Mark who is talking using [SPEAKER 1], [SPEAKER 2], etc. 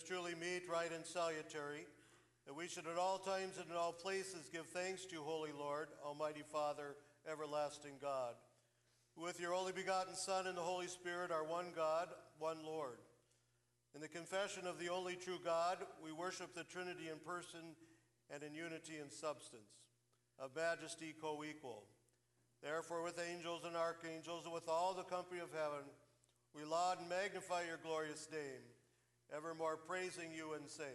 [SPEAKER 1] is truly meet, right, and salutary, that we should at all times and in all places give thanks to you, Holy Lord, Almighty Father, everlasting God, who with your only begotten Son and the Holy Spirit are one God, one Lord. In the confession of the only true God, we worship the Trinity in person and in unity in substance, of majesty co-equal. Therefore, with angels and archangels, and with all the company of heaven, we laud and magnify your glorious name, evermore praising you and saying,